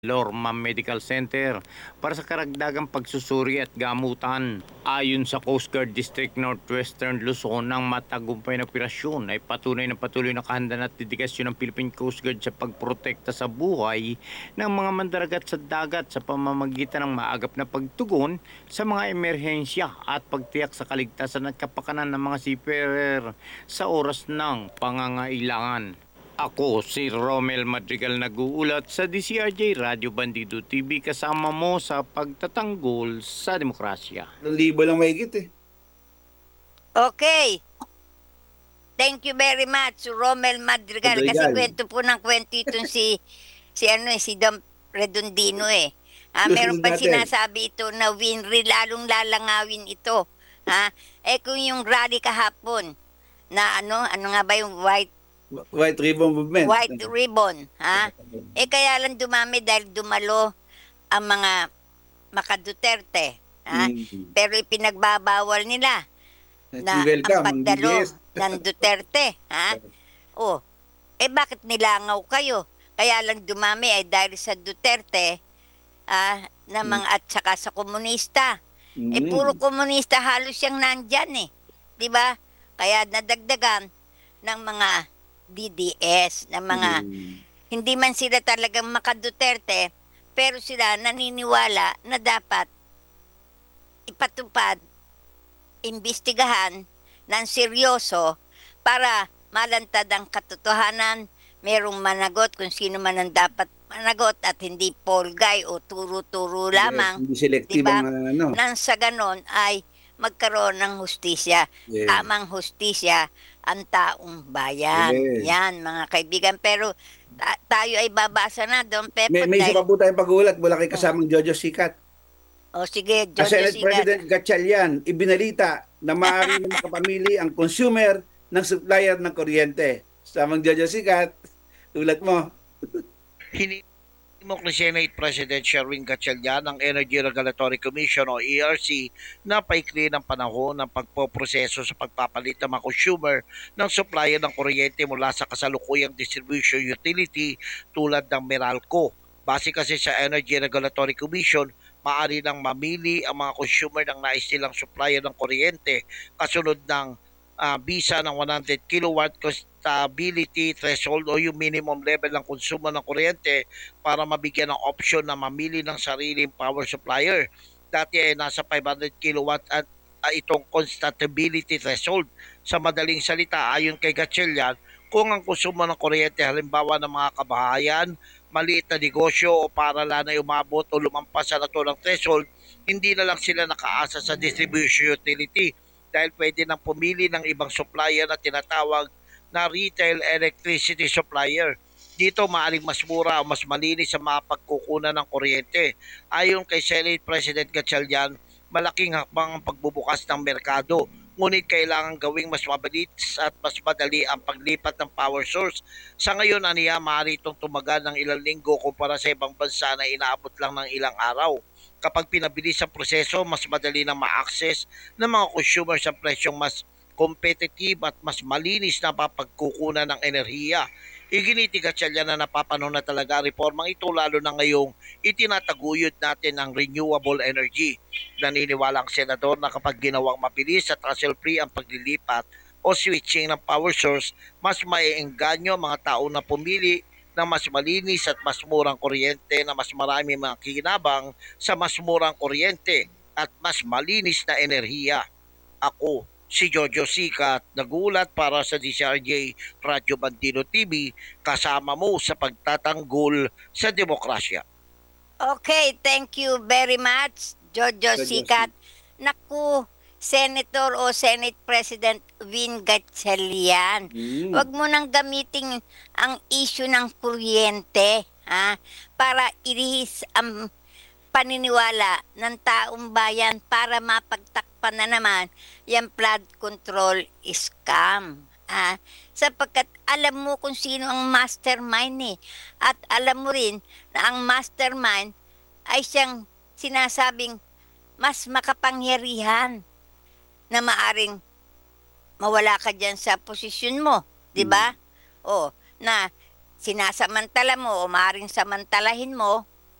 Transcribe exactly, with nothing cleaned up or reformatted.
Lorma Medical Center para sa karagdagang pagsusuri at gamutan. Ayon sa Coast Guard District Northwestern Luzon, ang matagumpay na operasyon ay patunay na patuloy na kahandaan at dedikasyon ng Philippine Coast Guard sa pagprotekta sa buhay ng mga mandaragat sa dagat sa pamamagitan ng maagap na pagtugon sa mga emerhensya at pagtiyak sa kaligtasan at kapakanan ng mga seafarer sa oras ng pangangailangan. Ako si Romel Madrigal nag-uulat sa D C R J Radio Bandido T V kasama mo sa pagtatanggol sa demokrasya. Ng libo lang mahigit eh. Okay. Thank you very much, Romel Madrigal. Kasi Madrigal. kwento po ng kwento itong si, si, ano, eh, si Dom Redondino eh. Ah, Susunod meron pa natin. sinasabi ito na Winry, lalong lalangawin ito. Ha? Eh kung yung rally kahapon, na ano, ano nga ba yung white White Ribbon Movement. white ribbon, ha? Eh kaya lang dumami dahil dumalo ang mga maka-Duterte, ha? Mm. Pero ipinagbabawal nila na ang Welcome, ang pagdalo D D S. ng Duterte, ha? Oh, eh bakit nilangaw kayo? Kaya lang dumami ay dahil sa Duterte, ah, na mga at saka sa komunista. Eh Mm. puro komunista halos siyang nandyan eh. 'Di ba? Kaya nadagdagan ng mga D D S, ng mga Mm. hindi man sila talagang maka-Duterte, pero sila naniniwala na dapat ipatupad, imbestigahan ng seryoso para malantad ang katotohanan, merong managot kung sino man ang dapat managot at hindi polgay o turo-turo lamang. Yes, hindi selective diba? ang ano. Nang sa ganon ay magkaroon ng hustisya. Yes. Tamang hustisya ang taong bayan. Yes. Yan, mga kaibigan. Pero ta- tayo ay babasa na doon, Pepo. May, may isa dahil- pa po tayong pag-uulat mula kay kasamang Jojo Sikat. O sige, Ang Jojo Senate Sigat. President Gatchalian, ibinalita na maaari na makapamili ang consumer ng supplier ng kuryente. Kasamang Jojo Sikat, ulat mo. Hinimok ni Senate President Sherwin Gatchalian ng Energy Regulatory Commission o E R C na paikli ng panahon ng pagpoproseso sa pagpapalit ng mga consumer ng supplier ng kuryente mula sa kasalukuyang distribution utility tulad ng Meralco. Base kasi sa Energy Regulatory Commission, maaari nang mamili ang mga consumer ng nais nilang supplier ng kuryente kasunod ng uh, bisa ng one hundred kilowatt stability threshold o yung minimum level ng konsumo ng kuryente para mabigyan ng option na mamili ng sariling power supplier. Dati ay nasa five hundred kilowatt at uh, itong constability threshold. Sa madaling salita, ayon kay Gatchalian, kung ang konsumo ng kuryente halimbawa ng mga kabahayan, maliit na negosyo o para lang na umabot o lumampas sa naturang threshold, hindi na lang sila nakaasa sa distribution utility dahil pwede nang pumili ng ibang supplier na tinatawag na retail electricity supplier. Dito maaaring mas mura o mas malinis sa mga pagkukunan ng kuryente. Ayon kay Senate President Gatchalian, malaking hakbang ang pagbubukas ng merkado. Ngunit kailangan gawing mas mabilis at mas madali ang paglipat ng power source. Sa ngayon, aniya, maaari itong tumagal ng ilang linggo kumpara sa ibang bansa na inaabot lang ng ilang araw. Kapag pinabilis ang proseso, mas madali nang ma-access ng mga consumers ang presyong mas competitive at mas malinis na papagkukunan ng enerhiya. Iginiti Gatchalian na napapanahon na talaga ang reformang ito lalo na ngayong itinataguyod natin ang renewable energy. Naniniwala ang senador na kapag ginawang mabilis at hassle-free ang paglilipat o switching ng power source, mas maiengganyo mga tao na pumili ng mas malinis at mas murang kuryente na mas marami mga kinabang sa mas murang kuryente at mas malinis na enerhiya. Ako, si Jojo Sikat, nagulat para sa D C R J Radio Bandido T V, kasama mo sa pagtatanggol sa demokrasya. Okay, thank you very much, Jojo Jojo Sikat. Naku, Senator o Senate President Win Gatchalian. Mm. Huwag mo nang gamitin ang issue ng kuryente, ha? Para irihis ang paniniwala ng taong bayan para mapagtakpan na naman yung flood control scam. Ah, sapagkat alam mo kung sino ang mastermind eh. At alam mo rin na ang mastermind ay siyang sinasabing mas makapangyarihan na maaring mawala ka dyan sa posisyon mo. Di ba? O, na sinasamantala mo o maaring samantalahin mo